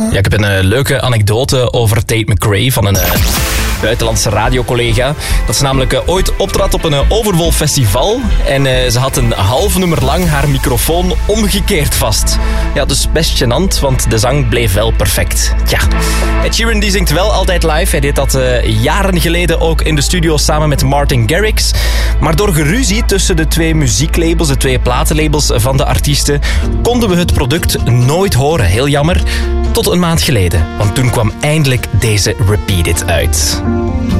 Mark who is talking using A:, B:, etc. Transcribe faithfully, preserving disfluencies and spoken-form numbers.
A: Ja, ik heb een uh, leuke anekdote over Tate McRae van een uh, buitenlandse radiocollega. Dat ze namelijk uh, ooit optrad op een uh, overvol festival en uh, ze had een half nummer lang haar microfoon omgekeerd vast. Ja, dus best gênant, want de zang bleef wel perfect. Tja, Ed Sheeran die zingt wel altijd live. Hij deed dat uh, jaren geleden ook in de studio samen met Martin Garrix. Maar door geruzie tussen de twee muzieklabels, de twee platenlabels van de artiesten, konden we het product nooit horen. Heel jammer. Tot een maand geleden, want toen kwam eindelijk deze Repeat It uit.